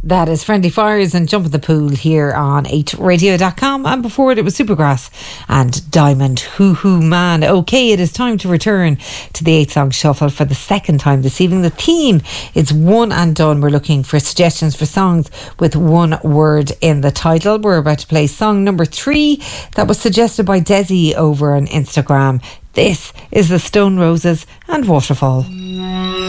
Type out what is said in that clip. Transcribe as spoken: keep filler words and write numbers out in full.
That is Friendly Fires and Jump in the Pool here on eight radio dot com. And before it, it was Supergrass and Diamond Hoo Hoo Man. Okay, it is time to return to the eight song shuffle for the second time this evening. The theme is one and done. We're looking for suggestions for songs with one word in the title. We're about to play song number three that was suggested by Desi over on Instagram. This is the Stone Roses and Waterfall.